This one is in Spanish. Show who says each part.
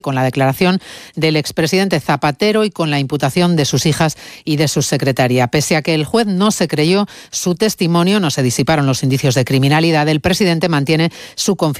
Speaker 1: con la declaración del expresidente Zapatero y con la imputación de sus hijas y de su secretaria. Pese a que el juez no se creyó su testimonio, no se disiparon los indicios de criminalidad, el presidente mantiene su confianza